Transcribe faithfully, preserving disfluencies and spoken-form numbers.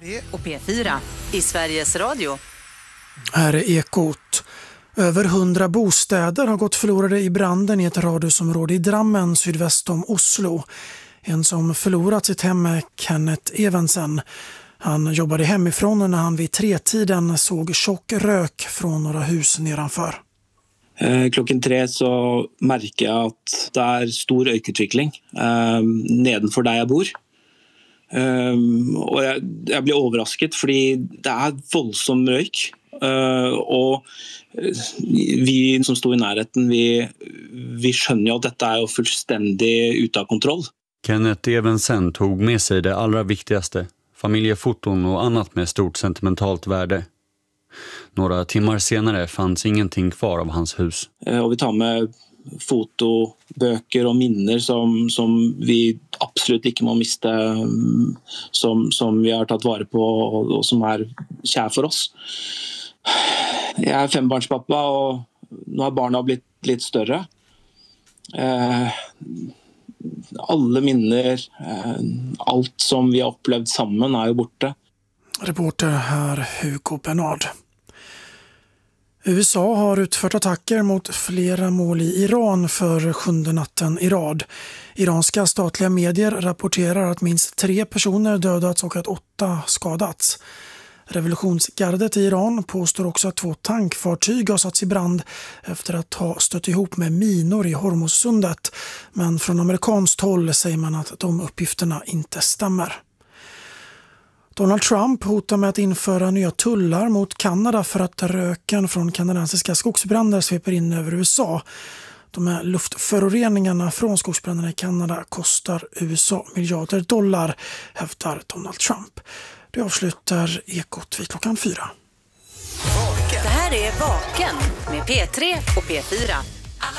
Och P fyra i Sveriges Radio. Här är Ekot. Över hundra bostäder har gått förlorade i branden i ett radhusområde i Drammen sydväst om Oslo. En som förlorat sitt hem är Kenneth Evensen. Han jobbade hemifrån när han vid tretiden såg tjock rök från några hus nedanför. Klokken tre så märker jag att det är stor rökutveckling eh, nedanför där jag bor. Um, och jag, jag blir överraskad för det är våldsam rök uh, och vi som står i närheten vi, vi skönjer ju att detta är fullständigt utan kontroll. Kenneth Evensen tog med sig det allra viktigaste, familjefoton och annat med stort sentimentalt värde. Några timmar senare fanns ingenting kvar av hans hus. Uh, och vi tar med foto, böcker och minnen som, som vi absolut inte må miste, som, som vi har tagit vara på och, och som är kär för oss. Jag är fembarnspappa och nu har barnen blivit lite större. Eh, alla minnen, eh, allt som vi har upplevt samman är ju borta. Reporter här Hugo Bernard. U S A har utfört attacker mot flera mål i Iran för sjunde natten i rad. Iranska statliga medier rapporterar att minst tre personer dödats och att åtta skadats. Revolutionsgardet i Iran påstår också att två tankfartyg har satts i brand efter att ha stött ihop med minor i Hormuzsundet. Men från amerikanskt håll säger man att de uppgifterna inte stämmer. Donald Trump hotar med att införa nya tullar mot Kanada för att röken från kanadensiska skogsbränder sveper in över U S A. De här luftföroreningarna från skogsbränderna i Kanada kostar U S A miljarder dollar, hävdar Donald Trump. Det avslutar Ekot vid klockan fyra. Det här är Vaken med P tre och P fyra.